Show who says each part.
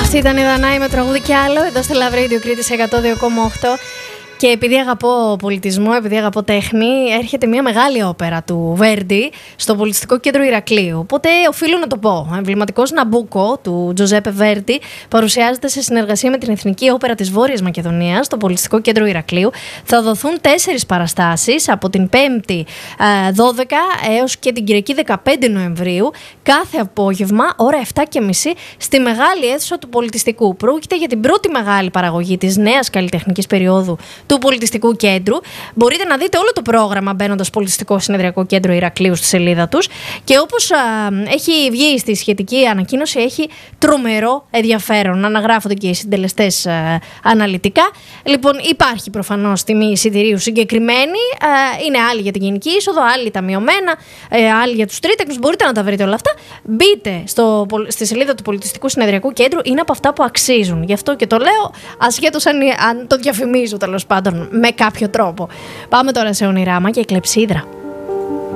Speaker 1: Αυτή ήταν η Δανάη με τραγούδι κι άλλο, εδώ στη Love Radio Κρήτης 102,8. Και επειδή αγαπώ πολιτισμό, επειδή αγαπώ τέχνη, έρχεται μια μεγάλη όπερα του Βέρντι στο Πολιτιστικό Κέντρο Ηρακλείου. Οπότε οφείλω να το πω. Ο εμβληματικός Ναμπούκο του Τζοζέπε Βέρντι παρουσιάζεται σε συνεργασία με την Εθνική Όπερα της Βόρειας Μακεδονίας στο Πολιτιστικό Κέντρο Ηρακλείου. Θα δοθούν 4 παραστάσεις από την 5η 12 έως και την Κυριακή 15 Νοεμβρίου, κάθε απόγευμα, ώρα 7.30 στη μεγάλη αίθουσα του Πολιτιστικού. Πρόκειται για την πρώτη μεγάλη παραγωγή της νέας καλλιτεχνικής περίοδου του Πολιτιστικού Κέντρου. Μπορείτε να δείτε όλο το πρόγραμμα μπαίνοντας Πολιτιστικό Συνεδριακό Κέντρο Ηρακλείου στη σελίδα τους. Και όπως έχει βγει στη σχετική ανακοίνωση, έχει τρομερό ενδιαφέρον. Αναγράφονται και οι συντελεστές αναλυτικά. Λοιπόν, υπάρχει προφανώς τιμή εισιτηρίου συγκεκριμένη. Είναι άλλη για την γενική είσοδο, άλλη τα μειωμένα, άλλη για τους τρίτεκνους. Μπορείτε να τα βρείτε όλα αυτά. Μπείτε στη σελίδα του Πολιτιστικού Συνεδριακού Κέντρου. Είναι από αυτά που αξίζουν. Γι' αυτό και το λέω, ασχέτως αν το διαφημίζω τέλος πάντων με κάποιο τρόπο. Πάμε τώρα σε Ονειράμα και Κλεψίδρα.